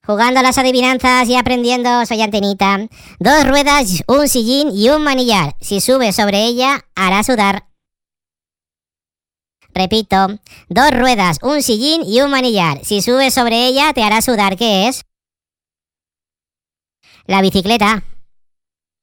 Jugando a las adivinanzas y aprendiendo, soy Antenita. 2 ruedas, un sillín y un manillar. Si subes sobre ella, hará sudar. Repito, 2 ruedas, un sillín y un manillar. Si subes sobre ella, te hará sudar. ¿Qué es? La bicicleta.